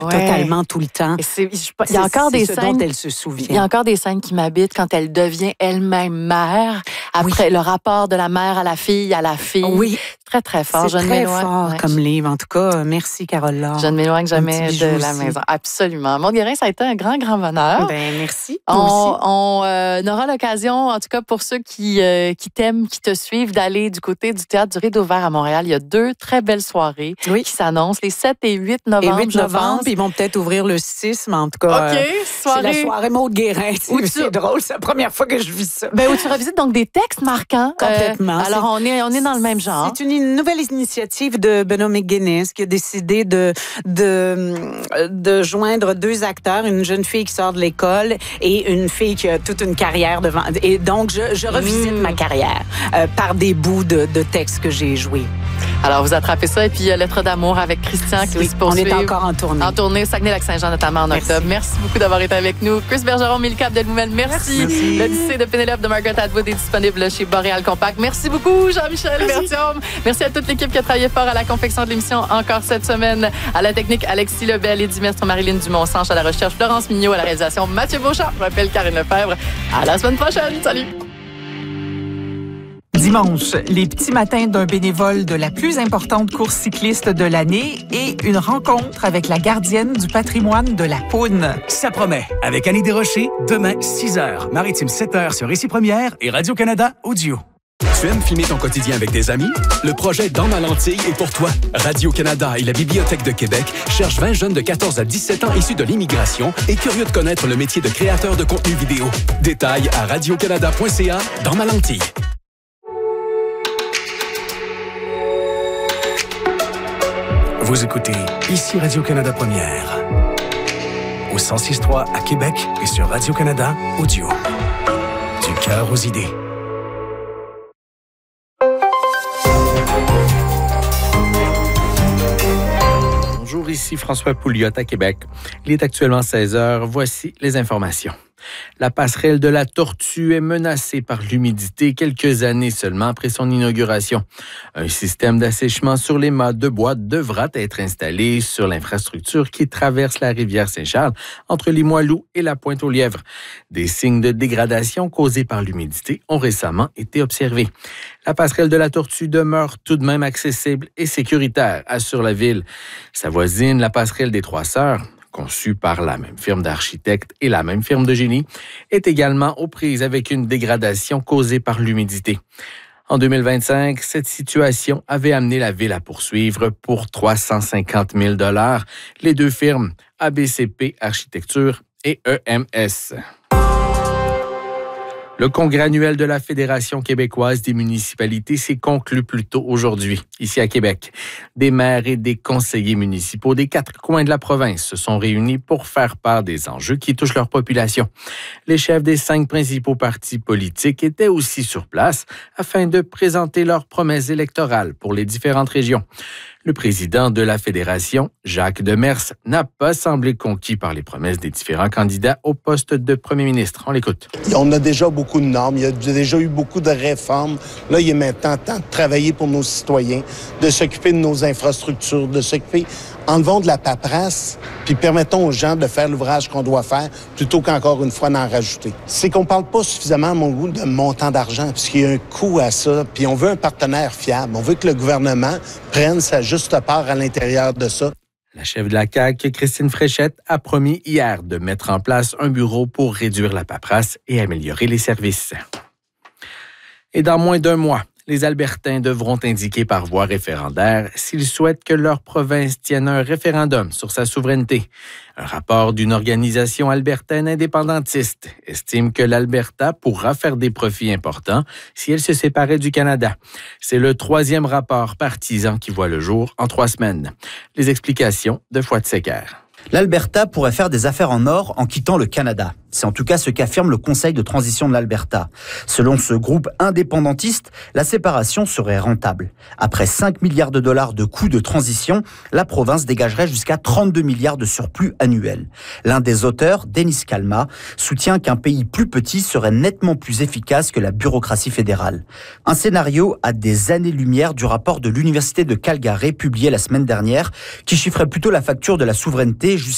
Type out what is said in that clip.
totalement tout le temps. Il y a encore des scènes dont elle se souvient. Il y a encore des scènes qui m'habitent quand elle devient elle-même mère, après le rapport de la mère à la fille, Oui. Très, très fort. C'est très fort comme livre. En tout cas, merci, Carole-Laure. Je ne m'éloigne jamais de la maison. Absolument. Maude Guérin, ça a été un grand, grand bonheur. Merci. On aura l'occasion, en tout cas pour ceux qui t'aiment, qui te suivent, d'aller du côté du Théâtre du Rideau Vert à Montréal. Il y a 2 très belles soirées qui s'annoncent, les 7 et 8 novembre. Et 8 novembre, ils vont peut-être ouvrir le 6, mais en tout cas, c'est la soirée Maude Guérin. C'est drôle, c'est la première fois que je vis ça. Où tu revisites donc des textes marquants. Complètement. Alors, on est dans le même genre. C'est une nouvelle initiative de Benoît McGuinness qui a décidé de joindre 2 acteurs, une jeune fille qui sort de l'école et une fille qui a toute une carrière devant. Et donc, je revisite ma carrière par des bouts de textes que j'ai joués. Alors, vous attrapez ça. Et puis, Lettres d'amour avec Christian qui se poursuit. On est encore en tournée. En tournée, Saguenay-Lac-Saint-Jean, notamment en octobre. Merci beaucoup d'avoir été avec nous. Chris Bergeron, Milka Abdelmoumel, merci. L'Odyssée de Pénélope de Margaret Atwood est disponible chez Boréal Compact. Merci beaucoup, Jean-Michel Bertium. Merci à toute l'équipe qui a travaillé fort à la confection de l'émission encore cette semaine. À la technique, Alexis Lebel et Dimestre Marilyn Dumont-Sanche. À la recherche, Florence Mignot. À la réalisation, Mathieu Beauchamp. Je m'appelle Karine Lefebvre. À la semaine prochaine. Salut. Dimanche, les petits matins d'un bénévole de la plus importante course cycliste de l'année et une rencontre avec la gardienne du patrimoine de la Poune. Ça promet. Avec Annie Desrochers, demain, 6h, Maritime 7h sur Récit Première et Radio-Canada Audio. Tu aimes filmer ton quotidien avec des amis? Le projet Dans ma lentille est pour toi. Radio-Canada et la Bibliothèque de Québec cherchent 20 jeunes de 14 à 17 ans issus de l'immigration et curieux de connaître le métier de créateur de contenu vidéo. Détails à radiocanada.ca Dans ma lentille. Vous écoutez ici Radio-Canada Première. Au 106.3 à Québec et sur Radio-Canada Audio. Du cœur aux idées. Bonjour, ici François Pouliot à Québec. Il est actuellement 16h. Voici les informations. La passerelle de la Tortue est menacée par l'humidité quelques années seulement après son inauguration. Un système d'assèchement sur les mâts de bois devra être installé sur l'infrastructure qui traverse la rivière Saint-Charles entre Limoilou et la Pointe-aux-Lièvres. Des signes de dégradation causés par l'humidité ont récemment été observés. La passerelle de la Tortue demeure tout de même accessible et sécuritaire, assure la ville. Sa voisine, la passerelle des Trois Sœurs, conçue par la même firme d'architectes et la même firme de génie, est également aux prises avec une dégradation causée par l'humidité. En 2025, cette situation avait amené la ville à poursuivre pour 350 000 $ les 2 firmes ABCP Architecture et EMS. Le congrès annuel de la Fédération québécoise des municipalités s'est conclu plus tôt aujourd'hui, ici à Québec. Des maires et des conseillers municipaux des 4 coins de la province se sont réunis pour faire part des enjeux qui touchent leur population. Les chefs des 5 principaux partis politiques étaient aussi sur place afin de présenter leurs promesses électorales pour les différentes régions. Le président de la Fédération, Jacques Demers, n'a pas semblé conquis par les promesses des différents candidats au poste de premier ministre. On l'écoute. On a déjà beaucoup de normes, il y a déjà eu beaucoup de réformes. Là, il est maintenant temps de travailler pour nos citoyens, de s'occuper de nos infrastructures, de s'occuper... Enlevons de la paperasse, puis permettons aux gens de faire l'ouvrage qu'on doit faire, plutôt qu'encore une fois d'en rajouter. C'est qu'on parle pas suffisamment, à mon goût, de montant d'argent, puisqu'il y a un coût à ça, puis on veut un partenaire fiable. On veut que le gouvernement prenne sa juste part à l'intérieur de ça. La chef de la CAQ, Christine Fréchette, a promis hier de mettre en place un bureau pour réduire la paperasse et améliorer les services. Et dans moins d'1 mois, les Albertains devront indiquer par voie référendaire s'ils souhaitent que leur province tienne un référendum sur sa souveraineté. Un rapport d'une organisation albertaine indépendantiste estime que l'Alberta pourra faire des profits importants si elle se séparait du Canada. C'est le 3e rapport partisan qui voit le jour en 3 semaines. Les explications de Fouad Secker. L'Alberta pourrait faire des affaires en or en quittant le Canada. C'est en tout cas ce qu'affirme le Conseil de transition de l'Alberta. Selon ce groupe indépendantiste, la séparation serait rentable. Après 5 milliards de dollars de coûts de transition, la province dégagerait jusqu'à 32 milliards de surplus annuel. L'un des auteurs, Denis Kalma, soutient qu'un pays plus petit serait nettement plus efficace que la bureaucratie fédérale. Un scénario à des années-lumière du rapport de l'Université de Calgary publié la semaine dernière, qui chiffrait plutôt la facture de la souveraineté jusqu'à